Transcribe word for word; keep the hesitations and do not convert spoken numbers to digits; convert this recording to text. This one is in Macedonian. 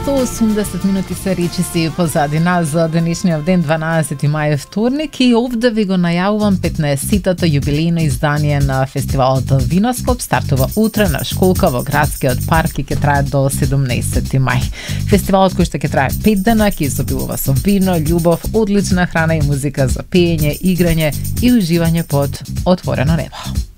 сто осумдесет минути се речиси позади нас за денешниот ден, дванаесети мај, вторник, и овде ви го најавувам петнаесеттото јубилејно издание на фестивалот Виноскоп. Стартува утре на школка во градскиот парк и ќе трае до седумнаесети мај. Фестивалот кој што ќе трае пет дена, ќе изобилува со вино, љубов, одлична храна и музика за пеење, играње и уживање под отворено небо.